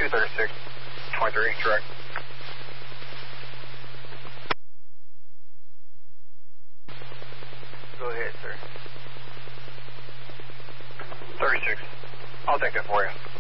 236-23, direct. Go ahead, sir. 36. I'll take that for you.